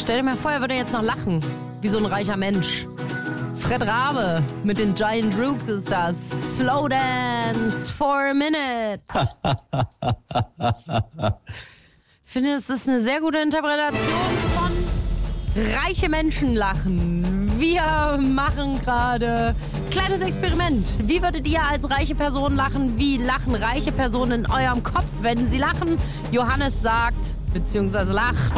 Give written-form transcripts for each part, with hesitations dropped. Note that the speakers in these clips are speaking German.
Stell dir mal vor, er würde jetzt noch lachen. Wie so ein reicher Mensch. Fred Rabe mit den Giant Rooks ist das. Slow Dance for a Minute. Ich finde, das ist eine sehr gute Interpretation von reiche Menschen lachen. Wir machen gerade kleines Experiment. Wie würdet ihr als reiche Person lachen? Wie lachen reiche Personen in eurem Kopf, wenn sie lachen? Johannes sagt, beziehungsweise lacht.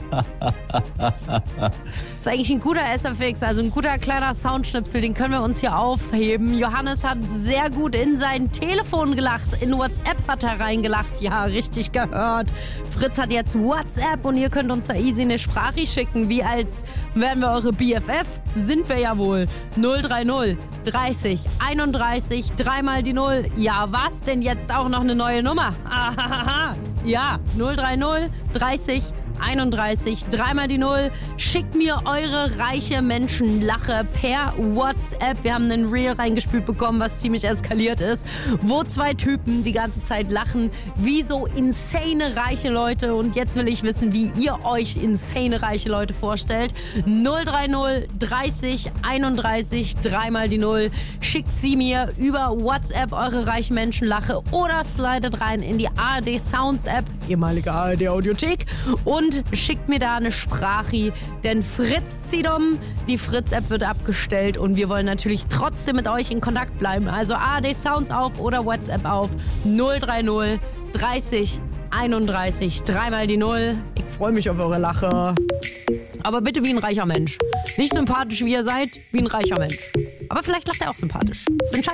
Ist eigentlich ein guter SFX, also ein guter kleiner Soundschnipsel, den können wir uns hier aufheben. Johannes hat sehr gut in sein Telefon gelacht, in WhatsApp hat er reingelacht. Ja, richtig gehört. Fritz hat jetzt WhatsApp und ihr könnt uns da easy eine Sprache schicken, wie als wären wir eure BFF. Sind wir ja wohl. 030 30 31 3 die 0. Ja, was denn jetzt auch noch eine neue Nummer? Ahaha. Ja, 030 30 31 3 die 0. Schickt mir eure reiche Menschenlache per WhatsApp. Wir haben einen Reel reingespült bekommen, was ziemlich eskaliert ist, wo zwei Typen die ganze Zeit lachen, wie so insane reiche Leute. Und jetzt will ich wissen, wie ihr euch insane reiche Leute vorstellt. 030 30 31 3 die 0. Schickt sie mir über WhatsApp, eure reiche Menschenlache, oder slidet rein in die ARD Sounds App, ehemalige ARD Audiothek, und schickt mir da eine Sprache, denn Fritz zieht um, die Fritz-App wird abgestellt und wir wollen natürlich trotzdem mit euch in Kontakt bleiben. Also ARD Sounds auf oder WhatsApp auf 030 30 31 3 die 0. Ich freue mich auf eure Lache. Aber bitte wie ein reicher Mensch. Nicht sympathisch wie ihr seid, wie ein reicher Mensch. Aber vielleicht lacht er auch sympathisch. Das